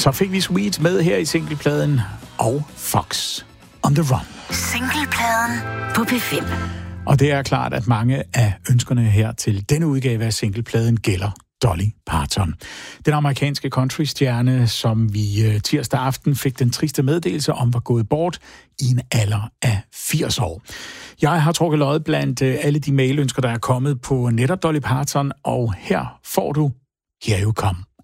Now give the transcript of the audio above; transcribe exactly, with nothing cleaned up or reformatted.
Så fik vi Sweet med her i singlepladen, og Fox on the Run. Singlepladen på P fem. Og det er klart, at mange af ønskerne her til denne udgave af singlepladen gælder Dolly Parton. Den amerikanske countrystjerne, som vi tirsdag aften fik den triste meddelelse om, var gået bort i en alder af firs år. Jeg har trukket lod blandt alle de mailønsker, der er kommet på netop Dolly Parton, og her får du Here You Come